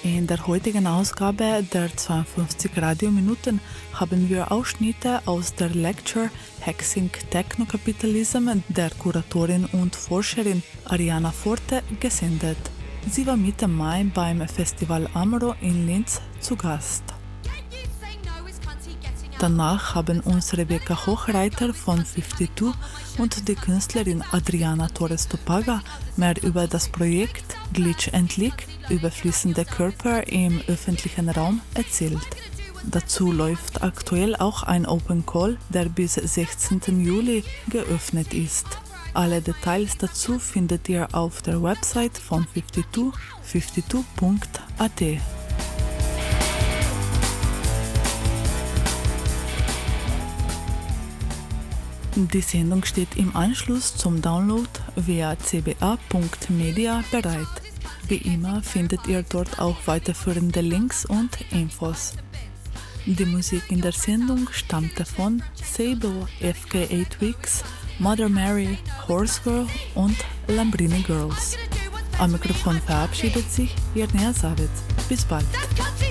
In der heutigen Ausgabe der 52 Radiominuten haben wir Ausschnitte aus der Lecture Hexing Techno-Capitalism der Kuratorin und Forscherin Ariana Forte gesendet. Sie war Mitte Mai beim Festival Amro in Linz zu Gast. Danach haben uns Rebecca Hochreiter von 52 und die Künstlerin Adriana Torres-Topaga mehr über das Projekt Glitch and Leak, überfließende Körper im öffentlichen Raum, erzählt. Dazu läuft aktuell auch ein Open Call, der bis 16. Juli geöffnet ist. Alle Details dazu findet ihr auf der Website von 52, 52.at. Die Sendung steht im Anschluss zum Download via cba.media bereit. Wie immer findet ihr dort auch weiterführende Links und Infos. Die Musik in der Sendung stammte von Sable, FK8 Weeks, Mother Mary, Horse Girl und Lambrini Girls. Am Mikrofon verabschiedet sich Jernia Savitz. Bis bald.